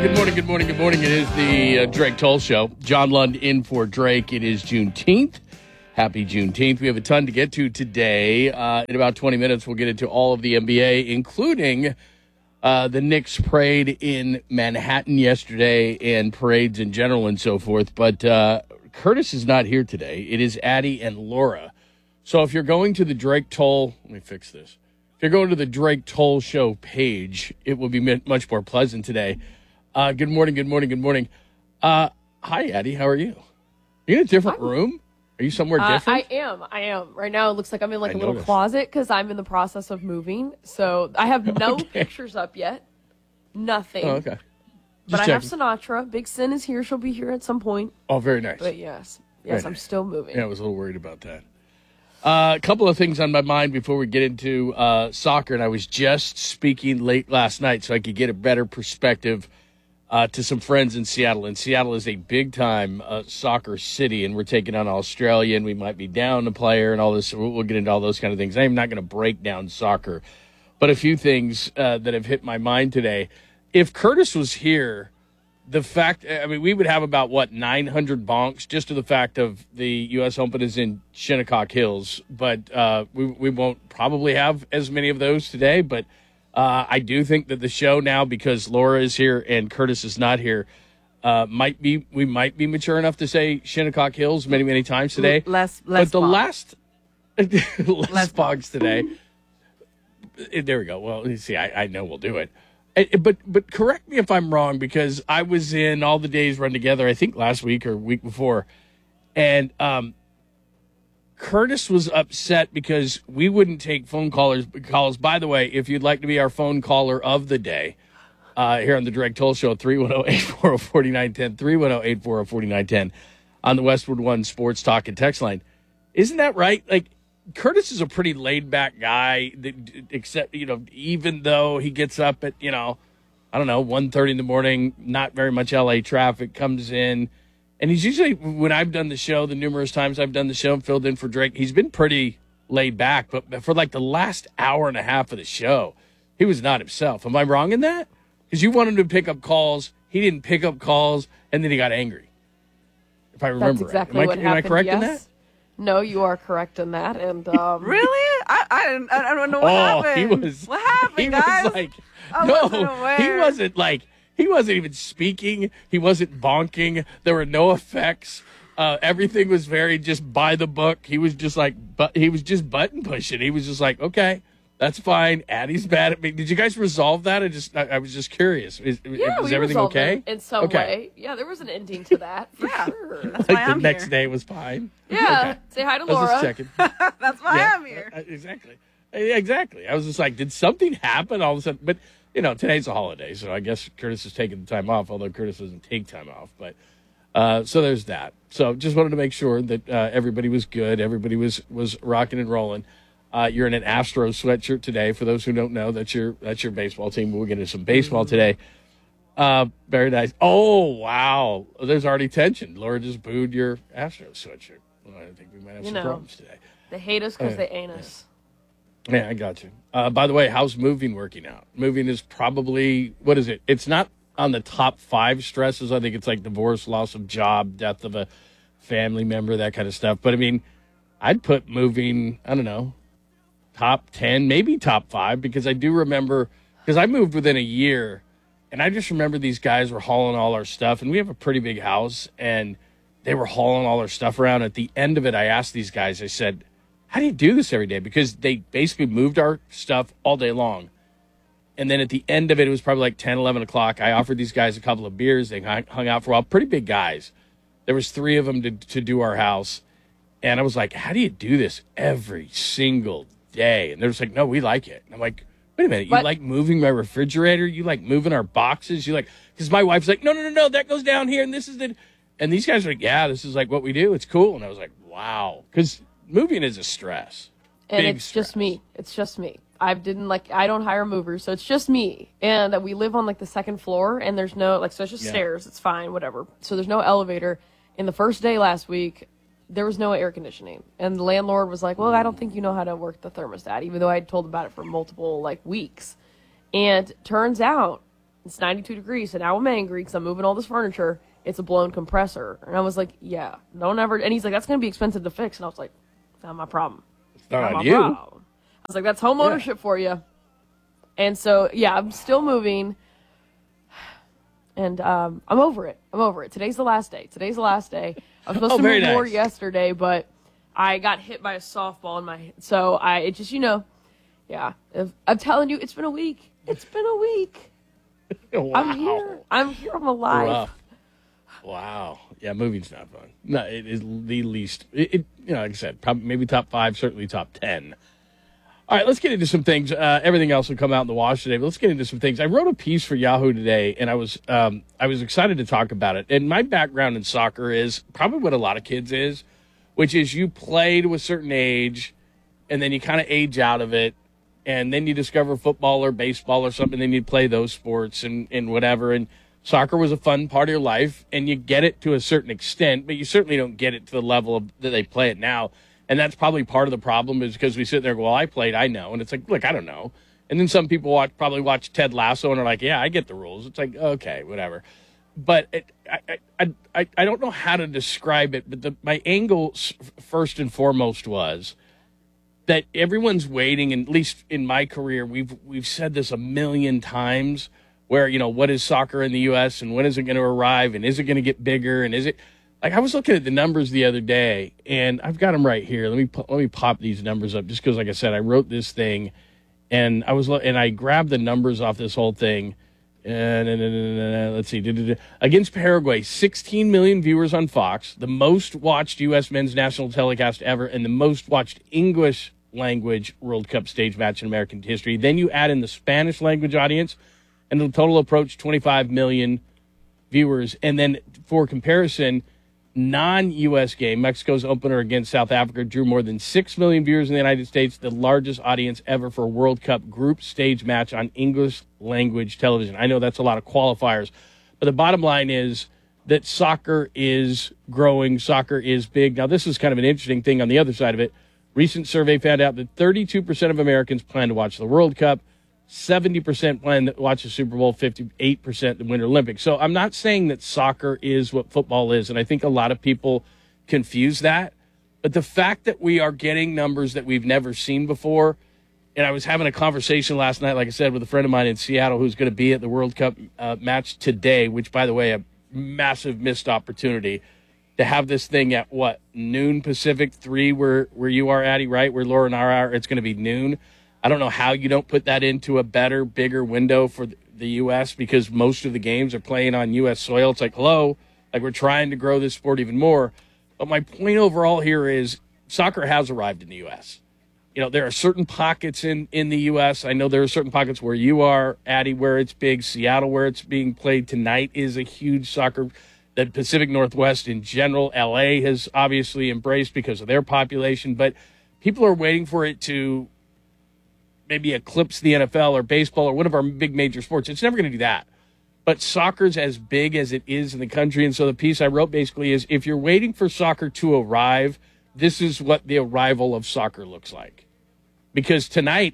Good morning, good morning, good morning. It is the Drake Toll Show. John Lund in for Drake. It is Juneteenth. Happy Juneteenth. We have a ton to get to today. In about 20 minutes, we'll get into all of the NBA, including the Knicks parade in Manhattan yesterday and parades in general and so forth. But Curtis is not here today. It is Addie and Laura. So if you're going to the Drake Toll, let me fix this. If you're going to the Drake Toll Show page, it will be much more pleasant today. Good morning, good morning, good morning. Hi, Addie. How are you? You in a different room? Are you somewhere different? I am. Right now, it looks like I'm in a little closet because I'm in the process of moving. So I have no pictures up yet. Nothing. Oh, okay. But I have Sinatra. Big Sin is here. She'll be here at some point. Oh, very nice. But yes, Very I'm nice. still moving. Yeah, I was a little worried about that. A couple of things on my mind before we get into soccer, and I was just speaking late last night so I could get a better perspective to some friends in Seattle. And Seattle is a big-time soccer city, and we're taking on Australia, and we might be down a player and all this. We'll get into all those kind of things. I'm not going to break down soccer, but a few things that have hit my mind today. If Curtis was here, the fact, I mean, we would have about, 900 bonks just to the fact of the U.S. Open is in Shinnecock Hills, but we won't probably have as many of those today, but I do think that the show now, because Laura is here and Curtis is not here, we might be mature enough to say Shinnecock Hills many, many times today. Less but the bogs. less bogs today. There we go. Well, you see, I know we'll do it. But correct me if I'm wrong, because I was in All the Days Run Together, I think last week or week before, and Curtis was upset because we wouldn't take phone calls. By the way, if you'd like to be our phone caller of the day here on the Drake Toll Show, 310-840-4910, 310-840-4910 on the Westwood One Sports Talk and Text line. Isn't that right? Like, Curtis is a pretty laid-back guy, except, even though he gets up at, 1:30 in the morning, not very much L.A. traffic, comes in. And he's usually, when I've done the show, the numerous times I've done the show and filled in for Drake, he's been pretty laid back. But for like the last hour and a half of the show, he was not himself. Am I wrong in that? Because you wanted him to pick up calls. He didn't pick up calls, and then he got angry. If I remember That's exactly right. what happened. Am I correct in that? No, you are correct in that. And Really? I don't know what happened. What happened, guys? Was like, I wasn't aware. He wasn't even speaking. He wasn't bonking. There were no effects. Everything was very just by the book. He was just button pushing. He was just like, okay, that's fine. Addie's mad at me. Did you guys resolve that? I was just curious. Was everything okay? In some way. Yeah, there was an ending to that for sure. That's why Like the I'm next here. day was fine. Yeah. Okay. Say hi to I was Laura. just checking. That's why I'm here. Exactly. Exactly. I was just like, did something happen all of a sudden? But, today's a holiday, so I guess Curtis is taking the time off, although Curtis doesn't take time off. But so there's that. So just wanted to make sure that everybody was good. Everybody was rocking and rolling. You're in an Astros sweatshirt today. For those who don't know, that's your baseball team. We'll get into some baseball today. Very nice. Oh, wow. There's already tension. Laura just booed your Astros sweatshirt. Well, I think we might have some problems today. They hate us because they ain't us. Yeah, I got you. By the way, how's moving working out? Moving is probably, what is it? It's not on the top 5 stresses. I think it's like divorce, loss of job, death of a family member, that kind of stuff. But, I mean, I'd put moving, I don't know, top 10, maybe top 5, because I do remember, because I moved within a year, and I just remember these guys were hauling all our stuff, and we have a pretty big house, and they were hauling all our stuff around. At the end of it, I asked these guys, I said, how do you do this every day? Because they basically moved our stuff all day long. And then at the end of it, it was probably like 10, 11 o'clock. I offered these guys a couple of beers. They hung out for a while. Pretty big guys. There was 3 of them to do our house. And I was like, how do you do this every single day? And they're just like, no, we like it. And I'm like, wait a minute. You like moving my refrigerator? You like moving our boxes? You like, because my wife's like, no, that goes down here. And this is the, and these guys are like, yeah, this is like what we do. It's cool. And I was like, wow. Because moving is a stress. And it's just me. It's just me. I don't hire movers, so it's just me. And we live on like the second floor, and there's no, so it's just stairs. It's fine, whatever. So there's no elevator. And the first day last week, there was no air conditioning. And the landlord was like, well, I don't think you know how to work the thermostat, even though I had told about it for multiple, weeks. And turns out It's 92 degrees, and now I'm angry because I'm moving all this furniture. It's a blown compressor. And I was like, yeah, don't ever. And he's like, that's going to be expensive to fix. And I was like, it's not my problem. It's not on my you. Problem. I was like, that's home ownership for you. And so, yeah, I'm still moving. And I'm over it. Today's the last day. I was supposed to move more yesterday, but I got hit by a softball in my head. So it just, yeah. I'm telling you, it's been a week. Wow. I'm here. I'm alive. Rough. Wow. Yeah, moving's not fun. No, it is the least. Like I said, probably maybe top 5, certainly top 10. All right, let's get into some things. Everything else will come out in the wash today, but let's get into some things. I wrote a piece for Yahoo today, and I was excited to talk about it. And my background in soccer is probably what a lot of kids is, which is you play to a certain age, and then you kind of age out of it, and then you discover football or baseball or something, and then you play those sports and whatever. And soccer was a fun part of your life, and you get it to a certain extent, but you certainly don't get it to the level that they play it now. And that's probably part of the problem is because we sit there and go, well, I played, I know. And it's like, look, I don't know. And then some people probably watch Ted Lasso and are like, yeah, I get the rules. It's like, okay, whatever. But I don't know how to describe it. But my angle, first and foremost, was that everyone's waiting, and at least in my career, we've said this a million times, where, what is soccer in the U.S. and when is it going to arrive and is it going to get bigger and is it – like I was looking at the numbers the other day, and I've got them right here. Let me pop these numbers up just because, like I said, I wrote this thing, and I grabbed the numbers off this whole thing. Let's see. Against Paraguay, 16 million viewers on Fox, the most watched U.S. men's national telecast ever, and the most watched English language World Cup stage match in American history. Then you add in the Spanish language audience, and the total approached 25 million viewers. And then for comparison, non-U.S. game, Mexico's opener against South Africa, drew more than 6 million viewers in the United States, the largest audience ever for a World Cup group stage match on English language television. I know that's a lot of qualifiers, but the bottom line is that soccer is growing. Soccer is big. Now, this is kind of an interesting thing on the other side of it. Recent survey found out that 32% of Americans plan to watch the World Cup, 70% plan to watch the Super Bowl, 58% the Winter Olympics. So I'm not saying that soccer is what football is, and I think a lot of people confuse that. But the fact that we are getting numbers that we've never seen before, and I was having a conversation last night, like I said, with a friend of mine in Seattle who's going to be at the World Cup match today, which, by the way, a massive missed opportunity to have this thing at, noon Pacific, 3 where you are, Addie, right? Where Laura and I are, it's going to be noon. I don't know how you don't put that into a better, bigger window for the U.S. because most of the games are playing on U.S. soil. It's like, hello, like we're trying to grow this sport even more. But my point overall here is soccer has arrived in the U.S. There are certain pockets in the U.S. I know there are certain pockets where you are, Addie, where it's big. Seattle, where it's being played tonight, is a huge soccer. The Pacific Northwest in general, L.A. has obviously embraced because of their population. But people are waiting for it to maybe eclipse the NFL or baseball or one of our big major sports. It's never going to do that. But soccer's as big as it is in the country. And so the piece I wrote basically is, if you're waiting for soccer to arrive, this is what the arrival of soccer looks like. Because today,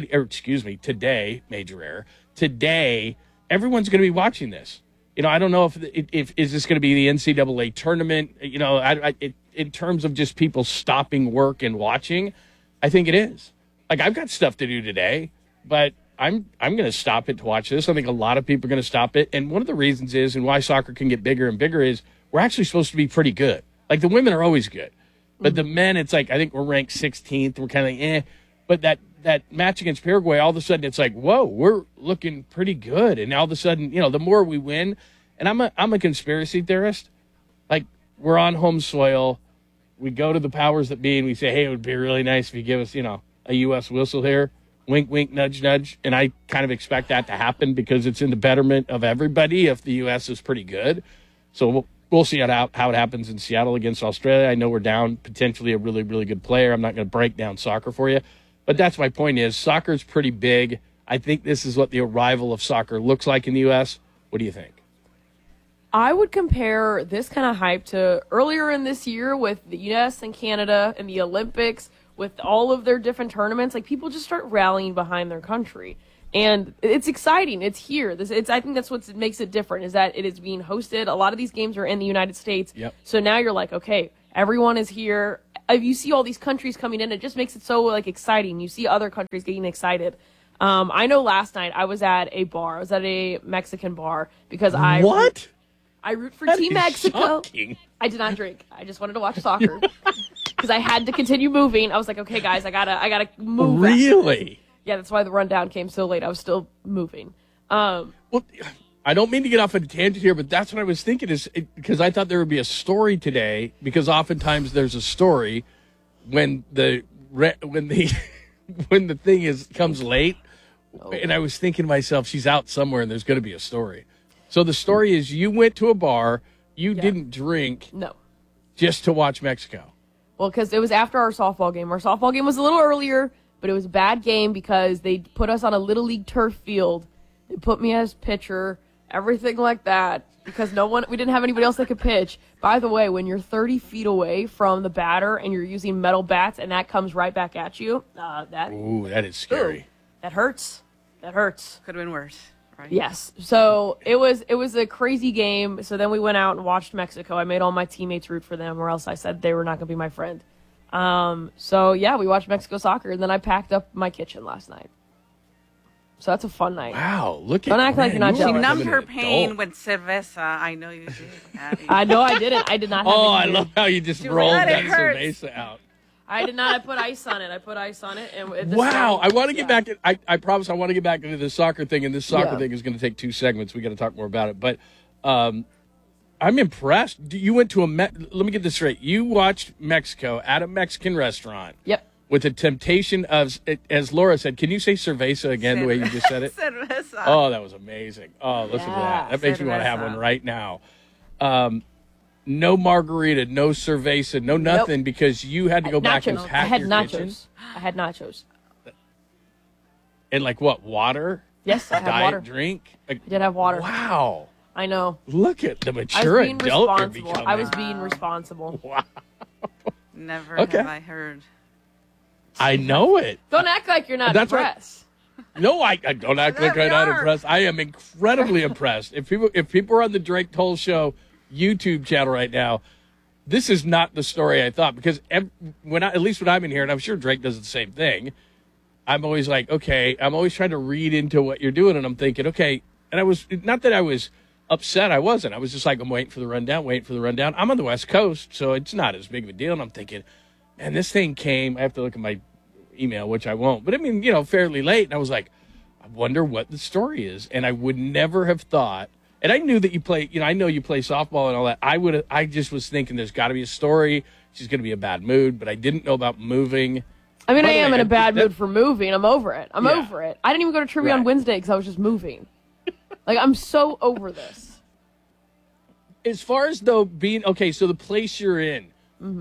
major error, today, everyone's going to be watching this. I don't know if is this going to be the NCAA tournament, in terms of just people stopping work and watching, I think it is. Like, I've got stuff to do today, but I'm going to stop it to watch this. I think a lot of people are going to stop it. And one of the reasons is, and why soccer can get bigger and bigger, is we're actually supposed to be pretty good. Like, the women are always good. But the men, it's like, I think we're ranked 16th. We're kind of like, eh. But that match against Paraguay, all of a sudden, it's like, whoa, we're looking pretty good. And all of a sudden, the more we win, and I'm a conspiracy theorist. Like, we're on home soil. We go to the powers that be, and we say, hey, it would be really nice if you give us, a U.S. whistle here, wink, wink, nudge, nudge. And I kind of expect that to happen because it's in the betterment of everybody if the U.S. is pretty good. So we'll see how it happens in Seattle against Australia. I know we're down potentially a really, really good player. I'm not going to break down soccer for you. But that's my point is soccer's pretty big. I think this is what the arrival of soccer looks like in the U.S. What do you think? I would compare this kind of hype to earlier in this year with the U.S. and Canada and the Olympics, with all of their different tournaments. Like, people just start rallying behind their country. And it's exciting. It's here. I think that's what makes it different, is that it is being hosted. A lot of these games are in the United States. Yep. So now you're like, okay, everyone is here. If you see all these countries coming in, it just makes it so like exciting. You see other countries getting excited. I know last night I was at a bar. I was at a Mexican bar because I root for Team Mexico. Shocking. I did not drink. I just wanted to watch soccer because I had to continue moving. I was like, okay, guys, I gotta move. Really? Yeah, that's why the rundown came so late. I was still moving. Well, I don't mean to get off on a tangent here, but that's what I was thinking because I thought there would be a story today, because oftentimes there's a story when the when the thing comes late. Oh. And I was thinking to myself, she's out somewhere and there's going to be a story. So the story is you went to a bar, you didn't drink. No. Just to watch Mexico. Well, because it was after our softball game. Our softball game was a little earlier, but it was a bad game because they put us on a Little League turf field. They put me as pitcher, everything like that, because we didn't have anybody else that could pitch. By the way, when you're 30 feet away from the batter and you're using metal bats and that comes right back at you, that is scary. That hurts. That hurts. Could have been worse, right? Yes. So it was a crazy game. So then we went out and watched Mexico. I made all my teammates root for them, or else I said they were not going to be my friend. So yeah, we watched Mexico soccer, and then I packed up my kitchen last night. So that's a fun night. Wow, look at Don't act like you're not jealous. She numbed her pain with cerveza. I know you did, Abby. I know I didn't. I did not have I love how you just rolled that cerveza out. I did not. I put ice on it. And wow, I want to get back. I promise I want to get back into the soccer thing, and this soccer thing is going to take 2 segments. We got to talk more about it. But I'm impressed. You went to let me get this straight. You watched Mexico at a Mexican restaurant. Yep. With the temptation of, as Laura said, can you say cerveza again the way you just said it? Cerveza. Oh, that was amazing. Oh, listen to that. That makes me want to have one right now. No margarita, no cerveza, no nothing, because you had to go back and pack your kitchen. I had nachos. And like what, water? Yes, I had water. Drink? I did have water. Wow. I know. Look at the mature adult you're becoming. I was being responsible. Wow. Never have I heard. I know it. Don't act like you're not impressed. No, I don't act like I'm not impressed. I am incredibly impressed. If people are on the Drake Toll Show YouTube channel right now, this is not the story I thought, because at least when I'm in here, and I'm sure Drake does the same thing, I'm always like, okay, I'm always trying to read into what you're doing, and I'm thinking, okay, and I was, not that I was upset, I wasn't. I was just like, I'm waiting for the rundown. I'm on the West Coast, so it's not as big of a deal, and I'm thinking, man, this thing came, I have to look at my email, which I won't, but I mean, fairly late, and I was like, I wonder what the story is, and I would never have thought. And I knew that you play, I know you play softball and all that. I just was thinking there's got to be a story. She's going to be in a bad mood, but I didn't know about moving. I mean, I am in a bad mood for moving. I'm over it. Over it. I didn't even go to trivia on Wednesday because I was just moving. Like, I'm so over this. As far as, though, being, okay, so the place you're in,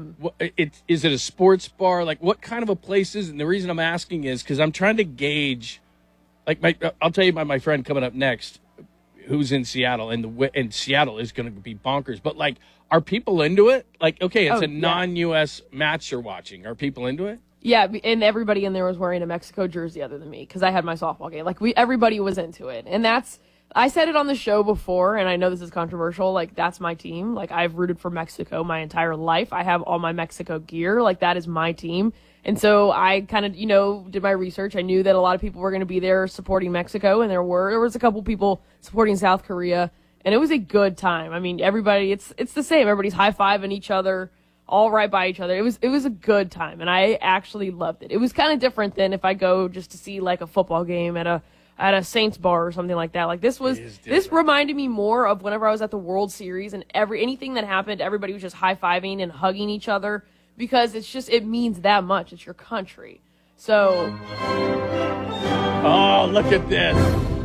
is it a sports bar? Like, what kind of a place is it? And the reason I'm asking is because I'm trying to gauge, like, I'll tell you about my friend coming up next, who's in Seattle, and Seattle is going to be bonkers. But, like, are people into it? Like, okay, it's a non-U.S. match you're watching. Are people into it? Yeah, and everybody in there was wearing a Mexico jersey other than me because I had my softball game. Like, everybody was into it. And I said it on the show before, and I know this is controversial. Like, that's my team. Like, I've rooted for Mexico my entire life. I have all my Mexico gear. Like, that is my team. And so I kind of, did my research. I knew that a lot of people were going to be there supporting Mexico, and there was a couple people supporting South Korea, and it was a good time. I mean, everybody, it's the same. Everybody's high-fiving each other, all right by each other. It was a good time, and I actually loved it. It was kind of different than if I go just to see like a football game at a Saints bar or something like that. Like this reminded me more of whenever I was at the World Series, and anything that happened, everybody was just high-fiving and hugging each other. Because it means that much. It's your country. So. Oh, look at this.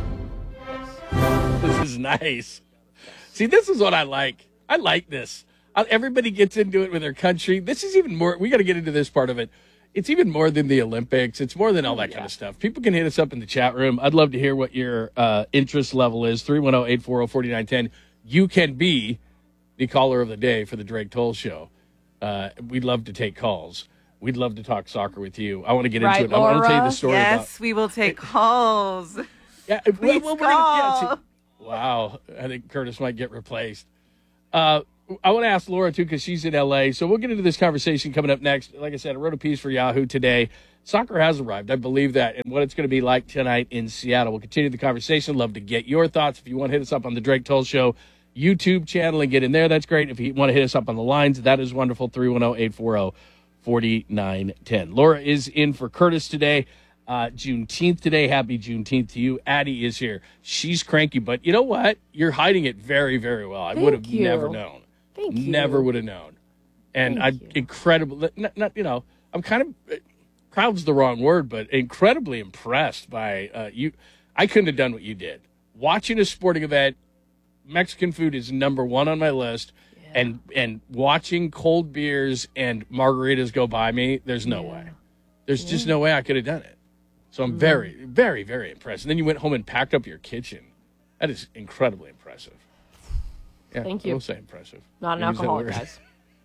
This is nice. See, this is what I like. I like this. Everybody gets into it with their country. This is even more. We got to get into this part of it. It's even more than the Olympics. It's more than all that kind of stuff. People can hit us up in the chat room. I'd love to hear what your interest level is. 310-840-4910. You can be the caller of the day for the Drake Toll Show. We'd love to take calls. We'd love to talk soccer with you. I want to get into it. Laura? I want to tell you the story. Yes, we will take calls. Yeah, Please call. Wow, I think Curtis might get replaced. I want to ask Laura, too, because she's in L.A., so we'll get into this conversation coming up next. Like I said, I wrote a piece for Yahoo today. Soccer has arrived. I believe that, and what it's going to be like tonight in Seattle. We'll continue the conversation. Love to get your thoughts. If you want to hit us up on the Drake Toll Show YouTube channel and get in there, that's great. If you want to hit us up on the lines, that is wonderful, 310-840-4910. Laura is in for Curtis today. Juneteenth today. Happy Juneteenth to you. Addie is here. She's cranky, but you know what? You're hiding it very, very well. I would have never known. Thank you. Never would have known. And I'm incredible. I'm kind of, proud's the wrong word, but incredibly impressed by you. I couldn't have done what you did. Watching a sporting event, Mexican food is number one on my list. Yeah. And watching cold beers and margaritas go by me, there's no way. There's just no way I could have done it. So I'm very, very, very impressed. And then you went home and packed up your kitchen. That is incredibly impressive. Yeah, Thank you. I will say impressive. Not an alcoholic, guys.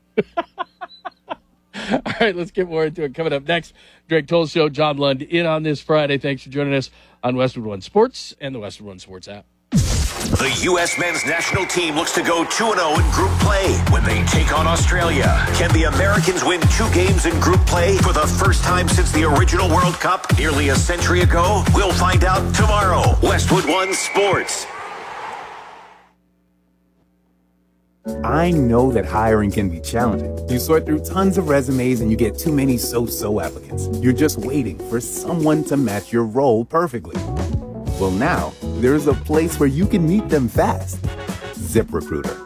All right, let's get more into it. Coming up next, Drake Toll Show, John Lund in on this Friday. Thanks for joining us on Westwood One Sports and the Westwood One Sports app. The U.S. men's national team looks to go 2-0 in group play when they take on Australia. Can the Americans win 2 games in group play for the first time since the original World Cup nearly a century ago? We'll find out tomorrow. Westwood One Sports. I know that hiring can be challenging. You sort through tons of resumes and you get too many so-so applicants. You're just waiting for someone to match your role perfectly. Well, now there's a place where you can meet them fast. ZipRecruiter.